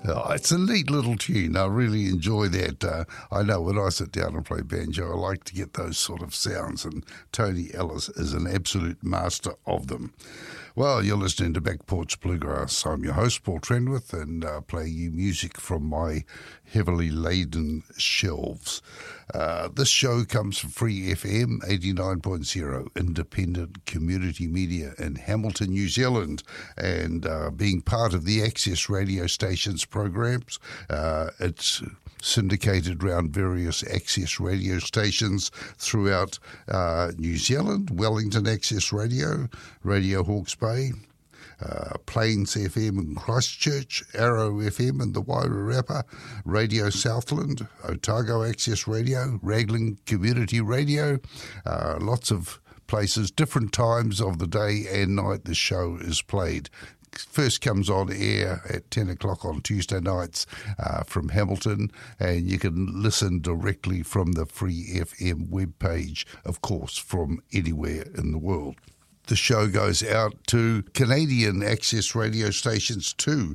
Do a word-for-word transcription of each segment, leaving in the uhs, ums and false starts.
Oh, it's a neat little tune. I really enjoy that. Uh, I know when I sit down and play banjo, I like to get those sort of sounds, and Tony Ellis is an absolute master of them. Well, you're listening to Back Porch Bluegrass. I'm your host, Paul Trenwith, and uh, playing you music from my heavily laden shelves. Uh, this show comes from Free F M eighty-nine point zero, independent community media in Hamilton, New Zealand, and uh, being part of the Access radio stations programs. Uh, it's syndicated around various Access radio stations throughout uh, New Zealand, Wellington Access Radio, Radio Hawke's Bay, Uh, Plains F M in Christchurch, Arrow F M in the Wairarapa, Radio Southland, Otago Access Radio, Raglan Community Radio, uh, lots of places, different times of the day and night the show is played. First comes on air at ten o'clock on Tuesday nights uh, from Hamilton, and you can listen directly from the Free F M webpage, of course, from anywhere in the world. The show goes out to Canadian access radio stations too,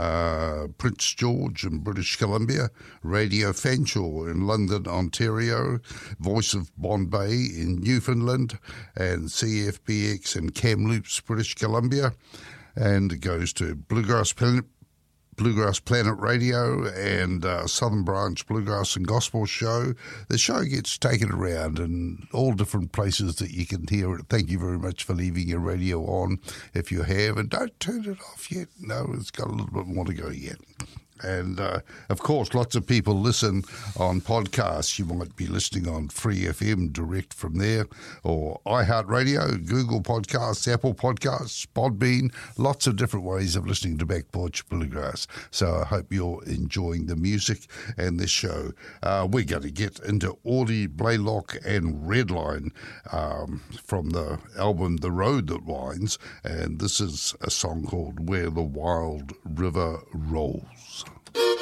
uh, Prince George in British Columbia, Radio Fanshawe in London, Ontario, Voice of Bombay in Newfoundland, and C F B X in Kamloops, British Columbia. And it goes to Bluegrass Planet, Bluegrass Planet Radio and uh, Southern Branch Bluegrass and Gospel Show. The show gets taken around in all different places that you can hear it. Thank you very much for leaving your radio on if you have, and don't turn it off yet. No, it's got a little bit more to go yet. And, uh, of course, lots of people listen on podcasts. You might be listening on Free F M direct from there, or iHeartRadio, Google Podcasts, Apple Podcasts, Podbean, lots of different ways of listening to Back Porch Bluegrass. So I hope you're enjoying the music and this show. Uh, we're going to get into Audie Blaylock and Redline um, from the album The Road That Winds, and this is a song called Where the Wild River Rolls.